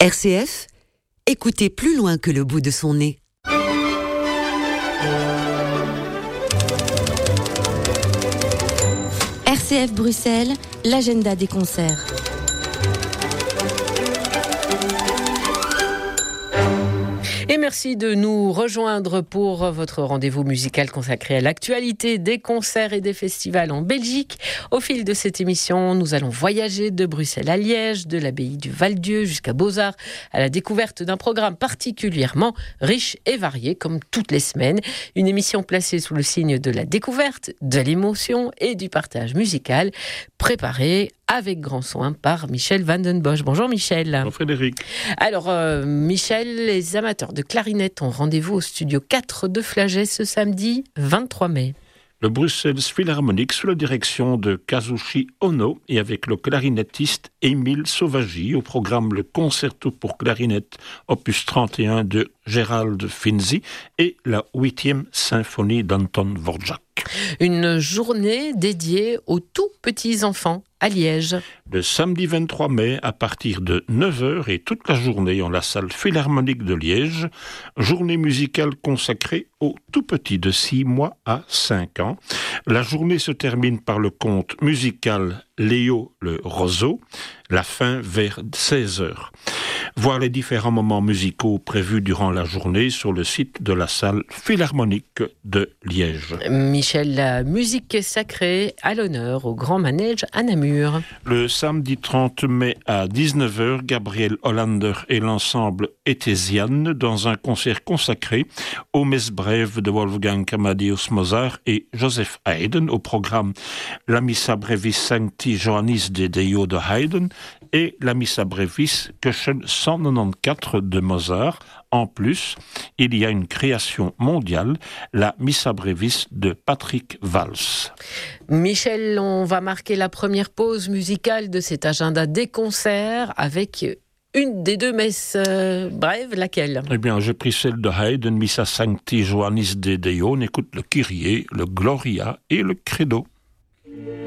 RCF, écoutez plus loin que le bout de son nez. RCF Bruxelles, l'agenda des concerts. Et merci de nous rejoindre pour votre rendez-vous musical consacré à l'actualité des concerts et des festivals en Belgique. Au fil de cette émission, nous allons voyager de Bruxelles à Liège, de l'abbaye du Val-Dieu jusqu'à Beaux-Arts, à la découverte d'un programme particulièrement riche et varié, comme toutes les semaines. Une émission placée sous le signe de la découverte, de l'émotion et du partage musical, préparée avec grand soin par Michel Van den Bosch. Bonjour Michel. Bonjour Frédéric. Alors Michel, les amateurs de clarinette ont rendez-vous au studio 4 de Flagey ce samedi 23 mai. Le Brussels Philharmonic sous la direction de Kazushi Ono et avec le clarinettiste Émile Sauvagi au programme le concerto pour clarinette opus 31 de Gerald Finzi et la 8e symphonie d'Anton Dvorak. Une journée dédiée aux tout petits enfants à Liège. Le samedi 23 mai à partir de 9h et toute la journée en la salle Philharmonique de Liège, journée musicale consacrée aux tout petits de 6 mois à 5 ans. La journée se termine par le conte musical Léo le roseau, la fin vers 16h. Voir les différents moments musicaux prévus durant la journée sur le site de la salle Philharmonique de Liège. Michel, la musique sacrée à l'honneur au Grand Manège à Namur. Le samedi 30 mai à 19h, Gabriel Hollander et l'ensemble Etésiane dans un concert consacré aux messes brèves de Wolfgang Amadeus Mozart et Joseph Haydn au programme la Missa Brevis Sancti Johannis de Deo de Haydn et la Missa Brevis Köchen 194 de Mozart. En plus, il y a une création mondiale, la Missa Brevis de Patrick Valls. Michel, on va marquer la première pause musicale de cet agenda des concerts avec une des deux messes brèves, laquelle ? Eh bien, j'ai pris celle de Haydn, Missa Sancti Johannis de Deo. On écoute le Kyrie, le Gloria et le Credo.